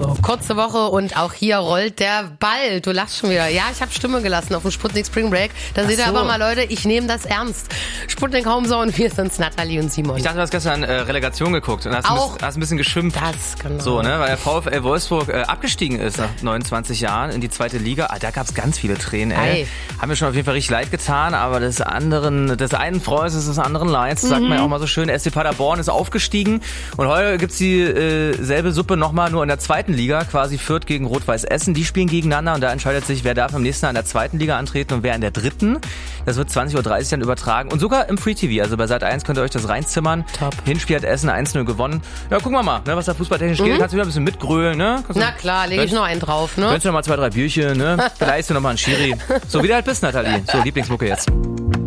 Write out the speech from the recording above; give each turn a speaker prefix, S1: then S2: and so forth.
S1: Kurze Woche und auch hier rollt der Ball. Du lachst schon wieder. Ja, ich habe Stimme gelassen auf dem Sputnik Spring Break. Da seht ihr aber mal, Leute, ich nehme das ernst. Sputnik Homesau und wir sind's, Nathalie und Simon.
S2: Ich dachte, du hast gestern Relegation geguckt und hast ein bisschen geschimpft.
S1: Das, genau.
S2: So, ne, weil der VfL Wolfsburg abgestiegen ist nach 29 Jahren in die zweite Liga. Da gab's ganz viele Tränen, ey. Haben mir schon auf jeden Fall richtig leid getan, aber des einen Freudes ist des anderen Leids, sagt man ja auch mal so schön. SC Paderborn ist aufgestiegen und heute gibt's die selbe Suppe nochmal nur in der zweiten Liga, quasi Fürth gegen Rot-Weiß Essen. Die spielen gegeneinander und da entscheidet sich, wer darf im nächsten Jahr in der zweiten Liga antreten und wer in der dritten. Das wird 20.30 Uhr dann übertragen und sogar im Free TV, also bei Sat.1 könnt ihr euch das reinzimmern.
S1: Top.
S2: Hinspiel hat Essen 1-0 gewonnen. Ja, gucken wir mal, ne, was da fußballtechnisch geht. Kannst du wieder ein bisschen mitgrölen, ne?
S1: Na klar, lege ich noch einen drauf, ne?
S2: Gönnst du noch mal 2, 3 Bierchen, ne? Vielleicht du noch mal einen Schiri. So, wie du halt bist, Nathalie. So, Lieblingsmucke jetzt.